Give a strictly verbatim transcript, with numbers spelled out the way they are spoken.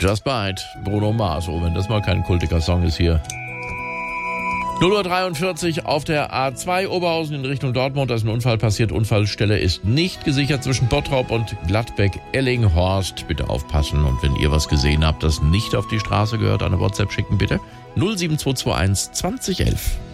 Just Bite, Bruno Mars. Oh, wenn das mal kein kultiger Song ist hier. null Uhr dreiundvierzig auf der A zwei Oberhausen in Richtung Dortmund. Da ist ein Unfall passiert. Unfallstelle ist nicht gesichert zwischen Bottrop und Gladbeck-Ellinghorst. Bitte aufpassen. Und wenn ihr was gesehen habt, das nicht auf die Straße gehört, eine WhatsApp schicken bitte. null sieben zwei zwei eins zwanzig elf.